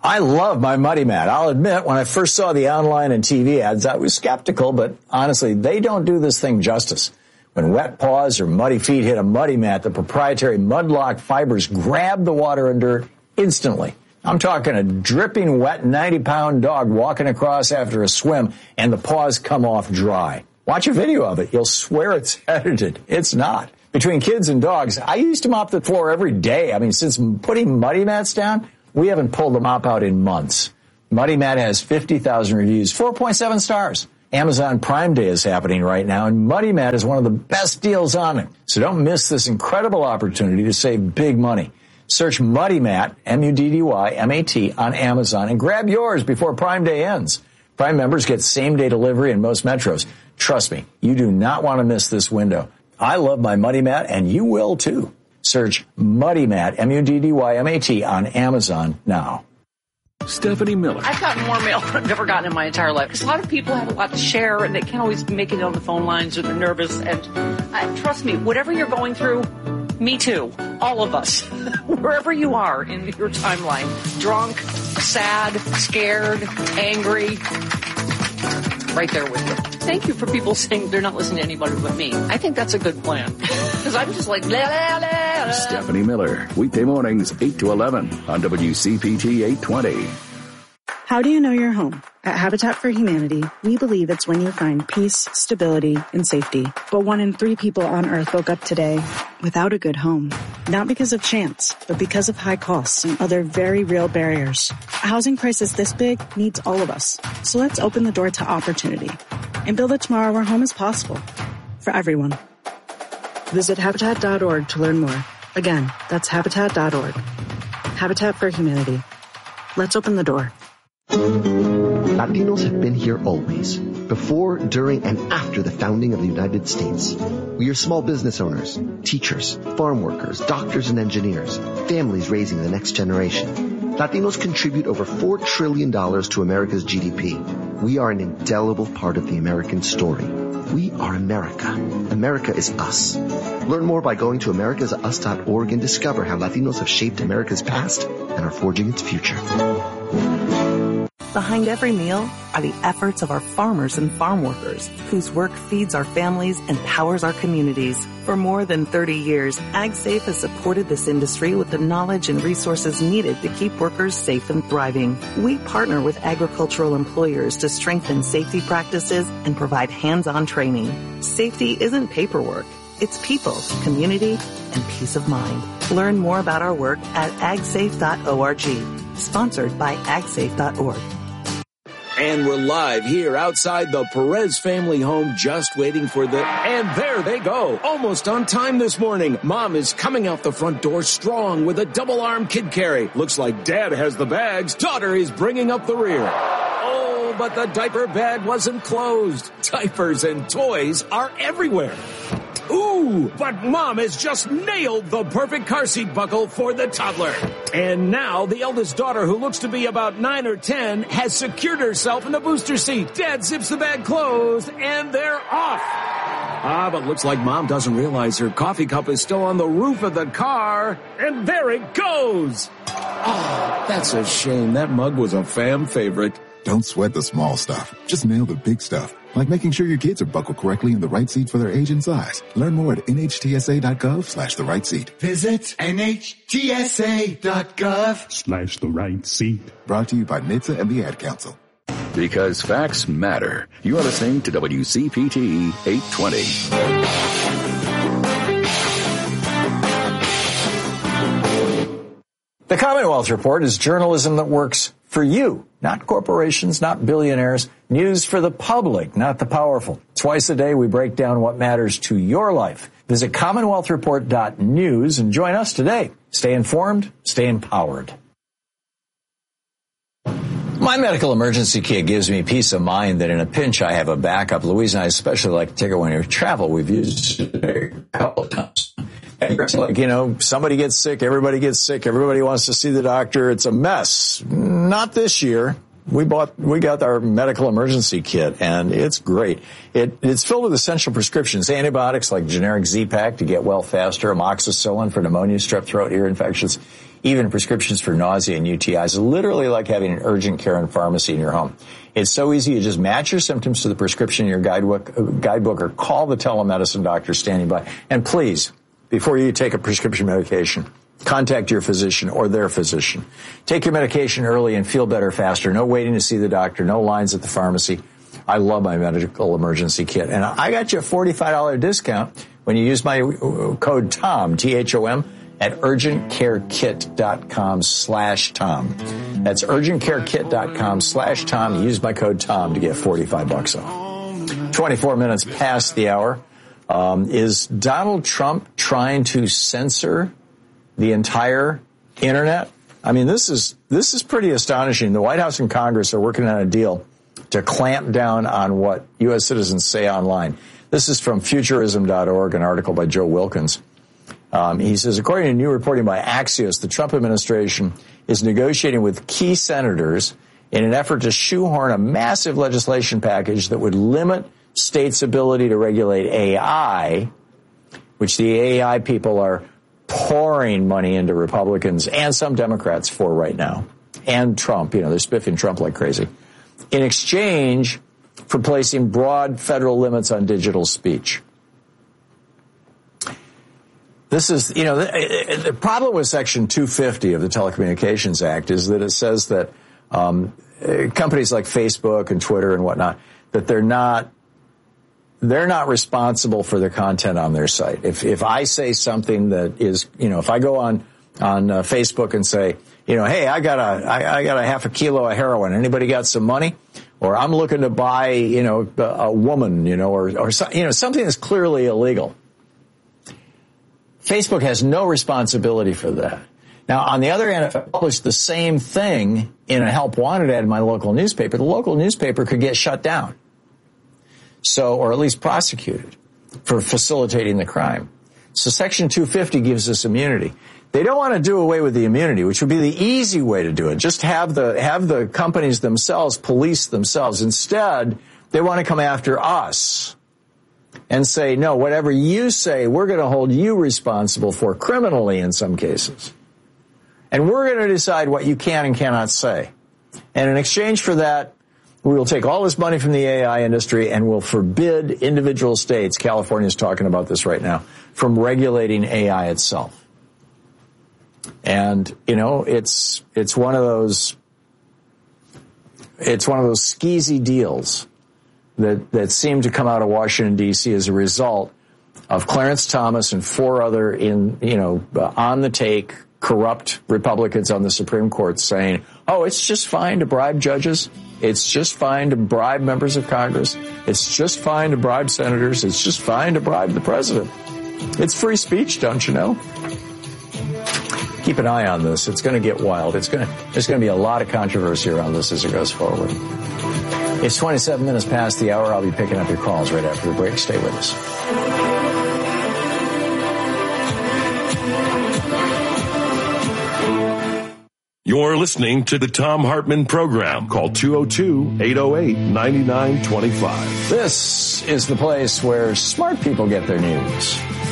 I love my Muddy Mat. I'll admit, when I first saw the online and TV ads, I was skeptical, but honestly, they don't do this thing justice. When wet paws or muddy feet hit a Muddy Mat, the proprietary Mudlock fibers grab the water and dirt instantly. I'm talking a dripping wet 90-pound dog walking across after a swim, and the paws come off dry. Watch a video of it. You'll swear it's edited. It's not. Between kids and dogs, I used to mop the floor every day. I mean, since putting Muddy Mats down, we haven't pulled the mop out in months. Muddy Mat has 50,000 reviews, 4.7 stars. Amazon Prime Day is happening right now, and Muddy Mat is one of the best deals on it. So don't miss this incredible opportunity to save big money. Search Muddy Mat, M-U-D-D-Y-M-A-T, on Amazon and grab yours before Prime Day ends. Prime members get same-day delivery in most metros. Trust me, you do not want to miss this window. I love my Muddy Mat, and you will too. Search Muddy Mat, M-U-D-D-Y-M-A-T, on Amazon now. Stephanie Miller. I've gotten more mail than I've ever gotten in my entire life. Because a lot of people have a lot to share, and they can't always make it on the phone lines, or they're nervous. And trust me, whatever you're going through, me too. All of us. Wherever you are in your timeline. Drunk, sad, scared, angry. Right there with you. Thank you for people saying they're not listening to anybody but me. I think that's a good plan. Because I'm just like, blah, blah, blah, blah. Stephanie Miller, weekday mornings, 8 to 11 on WCPT 820. How do you know you're home? At Habitat for Humanity, we believe it's when you find peace, stability, and safety. But 1 in 3 people on Earth woke up today without a good home. Not because of chance, but because of high costs and other very real barriers. A housing crisis this big needs all of us. So let's open the door to opportunity and build a tomorrow where home is possible for everyone. Visit Habitat.org to learn more. Again, that's Habitat.org. Habitat for Humanity. Let's open the door. Latinos have been here always, before, during, and after the founding of the United States. We are small business owners, teachers, farm workers, doctors and engineers, families raising the next generation. Latinos contribute over $4 trillion to America's GDP. We are an indelible part of the American story. We are America. America is us. Learn more by going to americasus.org and discover how Latinos have shaped America's past and are forging its future. Behind every meal are the efforts of our farmers and farm workers, whose work feeds our families and powers our communities. For more than 30 years, AgSafe has supported this industry with the knowledge and resources needed to keep workers safe and thriving. We partner with agricultural employers to strengthen safety practices and provide hands-on training. Safety isn't paperwork. It's people, community, and peace of mind. Learn more about our work at agsafe.org. Sponsored by agsafe.org. And we're live here outside the Perez family home, just waiting for and there they go. Almost on time this morning. Mom is coming out the front door strong with a double-arm kid carry. Looks like Dad has the bags. Daughter is bringing up the rear. Oh, but the diaper bag wasn't closed. Diapers and toys are everywhere. Ooh, but Mom has just nailed the perfect car seat buckle for the toddler. And now the eldest daughter, who looks to be about 9 or 10, has secured herself in the booster seat. Dad zips the bag closed, and they're off. But looks like Mom doesn't realize her coffee cup is still on the roof of the car. And there it goes. Oh, that's a shame. That mug was a fam favorite. Don't sweat the small stuff. Just nail the big stuff. Like making sure your kids are buckled correctly in the right seat for their age and size. Learn more at nhtsa.gov/the right seat. Visit nhtsa.gov/the right seat. Brought to you by NHTSA and the Ad Council. Because facts matter. You are listening to WCPT 820. The Commonwealth Report is journalism that works for you, not corporations, not billionaires. News for the public, not the powerful. Twice a day, we break down what matters to your life. Visit CommonwealthReport.news and join us today. Stay informed, stay empowered. My medical emergency kit gives me peace of mind that in a pinch I have a backup. Louise and I especially like to take it when we travel. We've used it a couple of times. Like, somebody gets sick, everybody gets sick, everybody wants to see the doctor. It's a mess. Not this year. We got our medical emergency kit, and it's great. It's filled with essential prescriptions, antibiotics like generic Z-Pak to get well faster, amoxicillin for pneumonia, strep throat, ear infections, even prescriptions for nausea and UTIs. It's literally like having an urgent care and pharmacy in your home. It's so easy. You just match your symptoms to the prescription in your guidebook or call the telemedicine doctor standing by. And please, before you take a prescription medication, contact your physician or their physician. Take your medication early and feel better faster. No waiting to see the doctor. No lines at the pharmacy. I love my medical emergency kit. And I got you a $45 discount when you use my code TOM, T-H-O-M, at urgentcarekit.com/Tom. That's urgentcarekit.com/Tom. Use my code TOM to get $45 off. 24 minutes past the hour. Is Donald Trump trying to censor the entire internet? I mean, this is pretty astonishing. The White House and Congress are working on a deal to clamp down on what U.S. citizens say online. This is from Futurism.org, an article by Joe Wilkins. He says, according to new reporting by Axios, the Trump administration is negotiating with key senators in an effort to shoehorn a massive legislation package that would limit states' ability to regulate AI, which the AI people are pouring money into Republicans and some Democrats for right now, and Trump. They're spiffing Trump like crazy, in exchange for placing broad federal limits on digital speech. This is, the problem with Section 250 of the Telecommunications Act is that it says that companies like Facebook and Twitter and whatnot, that they're not responsible for the content on their site. If I say something that is, if I go on Facebook and say, hey, I got a half a kilo of heroin. Anybody got some money? Or I'm looking to buy, a woman, or something that's clearly illegal. Facebook has no responsibility for that. Now, on the other hand, if I publish the same thing in a help wanted ad in my local newspaper, the local newspaper could get shut down. Or at least prosecuted for facilitating the crime. So Section 250 gives us immunity. They don't want to do away with the immunity, which would be the easy way to do it. Just have the companies themselves police themselves. Instead, they want to come after us and say, no, whatever you say, we're going to hold you responsible for criminally in some cases. And we're going to decide what you can and cannot say. And in exchange for that, we will take all this money from the AI industry and will forbid individual states, California's talking about this right now, from regulating AI itself. And, it's one of those skeezy deals that seem to come out of Washington, D.C. as a result of Clarence Thomas and four other on the take, corrupt Republicans on the Supreme Court saying, oh, it's just fine to bribe judges. It's just fine to bribe members of Congress. It's just fine to bribe senators. It's just fine to bribe the president. It's free speech, don't you know? Keep an eye on this. It's going to get wild. There's going to be a lot of controversy around this as it goes forward. It's 27 minutes past the hour. I'll be picking up your calls right after the break. Stay with us. You're listening to the Thom Hartmann Program. Call 202-808-9925. This is the place where smart people get their news.